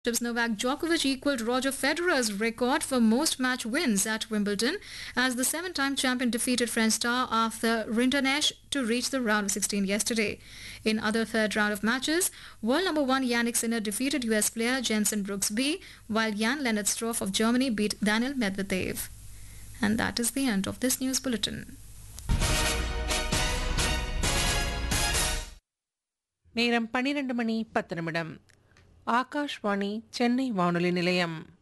Novak Djokovic equaled Roger Federer's record for most match wins at Wimbledon as the seven-time champion defeated French star Arthur Rinderknecht to reach the round of 16 yesterday. In other third round of matches, world number one Yannick Sinner defeated US player Jensen Brooksby, while Jan-Lennard Struff of Germany beat Daniil Medvedev. And that is the end of this news bulletin. நேரம் 12 மணி 10 நிமிடம். ஆகாஷ்வாணி சென்னை வானொலி நிலையம்.